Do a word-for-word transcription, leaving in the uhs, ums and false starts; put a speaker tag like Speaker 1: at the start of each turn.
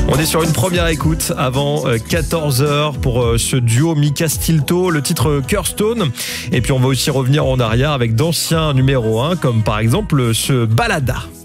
Speaker 1: On est sur une première écoute avant quatorze heures pour ce duo Mika Stilto, le titre Curstone. Et puis on va aussi revenir en arrière avec d'anciens numéros un, comme par exemple ce Balada.